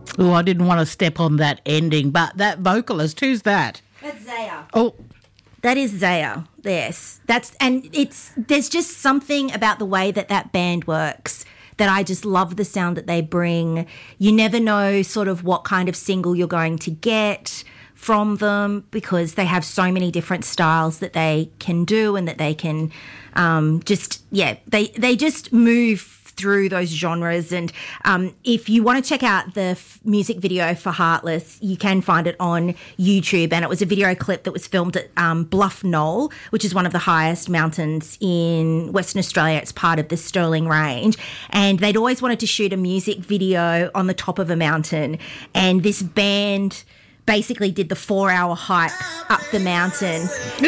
Oh, I didn't want to step on that ending, but that vocalist, who's that? That's Zaya. Oh, that is Zaya. Yes, there's just something about the way that band works that I just love the sound that they bring. You never know sort of what kind of single you're going to get from them because they have so many different styles that they can do and that they can they just move through those genres. And if you want to check out the music video for Heartless, you can find it on YouTube. And it was a video clip that was filmed at Bluff Knoll, which is one of the highest mountains in Western Australia. It's part of the Stirling Range. And they'd always wanted to shoot a music video on the top of a mountain. And this band basically did the 4-hour hike up the mountain.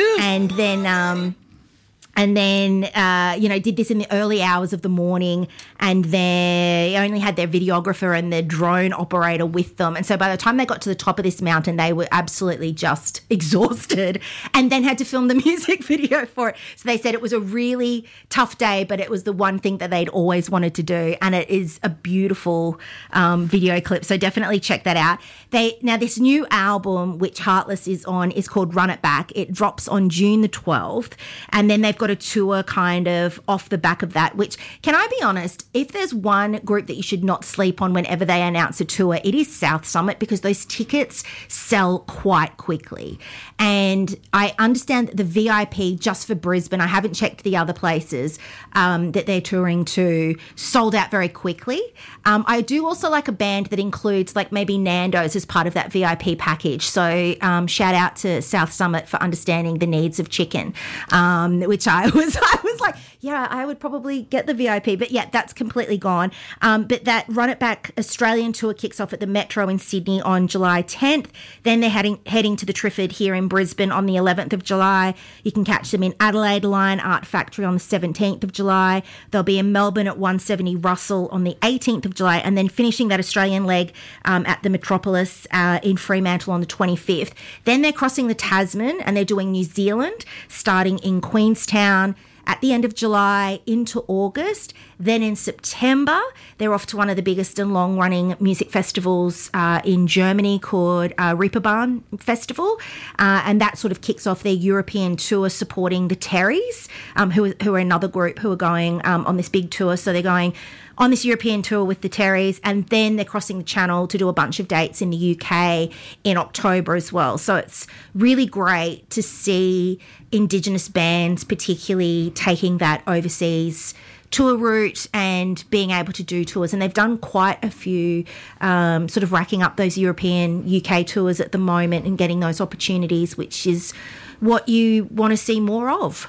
And then, did this in the early hours of the morning, and they only had their videographer and their drone operator with them. And so by the time they got to the top of this mountain, they were absolutely just exhausted and then had to film the music video for it. So they said it was a really tough day, but it was the one thing that they'd always wanted to do. And it is a beautiful video clip. So definitely check that out. Now, this new album, which Heartless is on, is called Run It Back. It drops on June the 12th. And then they've got a tour kind of off the back of that, which, can I be honest, if there's one group that you should not sleep on whenever they announce a tour, it is South Summit, because those tickets sell quite quickly. And I understand that the VIP just for Brisbane, I haven't checked the other places that they're touring to, sold out very quickly. I do also like a band that includes like maybe Nando's as part of that VIP package. So shout out to South Summit for understanding the needs of chicken, which I was like, yeah, I would probably get the VIP. But yeah, that's completely gone. But that Run It Back Australian tour kicks off at the Metro in Sydney on July 10th. Then they're heading to the Triffid here in Brisbane on the 11th of July. You can catch them in Adelaide Lion Art Factory on the 17th of July. They'll be in Melbourne at 170 Russell on the 18th of July, and then finishing that Australian leg at the Metropolis in Fremantle on the 25th. Then they're crossing the Tasman and they're doing New Zealand, starting in Queenstown at the end of July into August. Then in September, they're off to one of the biggest and long-running music festivals in Germany called Reeperbahn Festival. And that sort of kicks off their European tour supporting the Terrys, who are another group who are going on this big tour. So they're going on this European tour with the Terrys, and then they're crossing the Channel to do a bunch of dates in the UK in October as well. So it's really great to see Indigenous bands particularly taking that overseas tour route and being able to do tours. And they've done quite a few sort of racking up those European UK tours at the moment and getting those opportunities, which is what you want to see more of.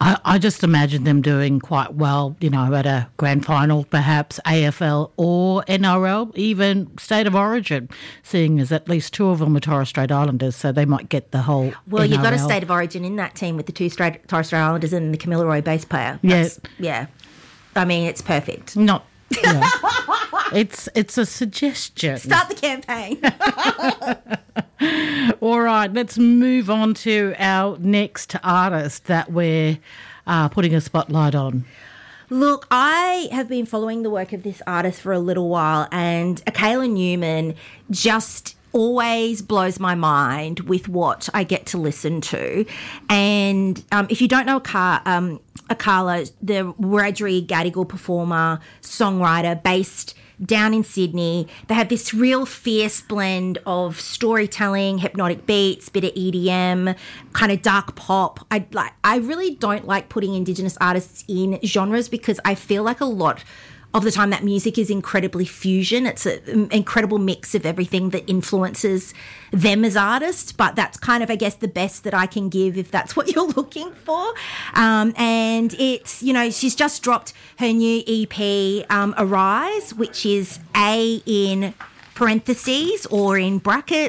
I just imagine them doing quite well, at a grand final, perhaps AFL or NRL, even State of Origin, seeing as at least two of them are Torres Strait Islanders, so they might get the whole Well, NRL. You've got a State of Origin in that team with the two Torres Strait Islanders and the Camilla Roy bass player. Yeah. I mean, it's perfect. Yeah. It's a suggestion. Start the campaign. All right, let's move on to our next artist that we're putting a spotlight on. Look, I have been following the work of this artist for a little while, and Akala Newman just always blows my mind with what I get to listen to. And if you don't know Akala, the Wiradjuri Gadigal performer, songwriter based down in Sydney, they have this real fierce blend of storytelling, hypnotic beats, bit of EDM, kind of dark pop. I really don't like putting Indigenous artists in genres because I feel like a lot of the time that music is incredibly fusion. It's an incredible mix of everything that influences them as artists, but that's kind of, I guess, the best that I can give if that's what you're looking for. And it's, she's just dropped her new EP, Arise, which is A in parentheses or in brackets,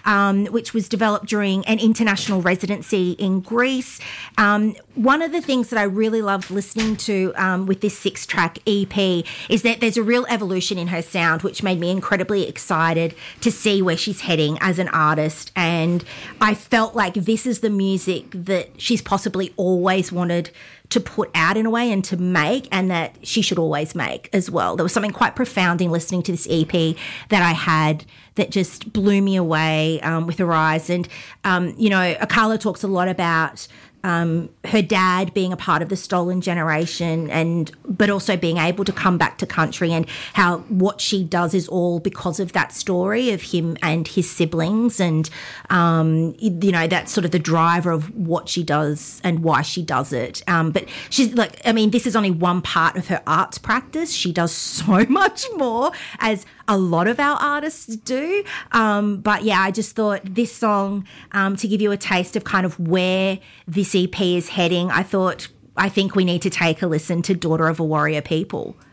which was developed during an international residency in Greece. One of the things that I really loved listening to with this 6-track EP is that there's a real evolution in her sound, which made me incredibly excited to see where she's heading as an artist. And I felt like this is the music that she's possibly always wanted to put out in a way and to make, and that she should always make as well. There was something quite profound in listening to this EP that I had that just blew me away with her eyes. And, Akala talks a lot about her dad being a part of the stolen generation, but also being able to come back to country, and how what she does is all because of that story of him and his siblings, and that's sort of the driver of what she does and why she does it. But she's this is only one part of her arts practice. She does so much more, as a lot of our artists do. But yeah, I just thought this song, to give you a taste of kind of where this EP is heading, I think we need to take a listen to Daughter of a Warrior People.